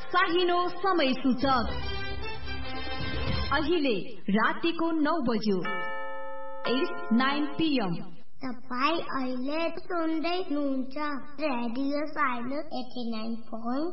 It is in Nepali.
साहिनो समय सूचक अहिले रातिको 9 बज्यो 9 PM। तपाईं अहिले सुन्दै हुनुहुन्छ रेडियो साइनो 89.3